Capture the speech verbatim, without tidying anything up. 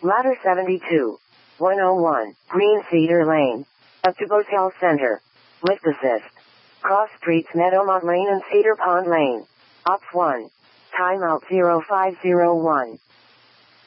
Ladder seventy-two. one oh one, Green Cedar Lane. Up to Bose Health Center. Lift assist. Cross streets Meadowmont Lane and Cedar Pond Lane. Ops one. Timeout zero five zero one.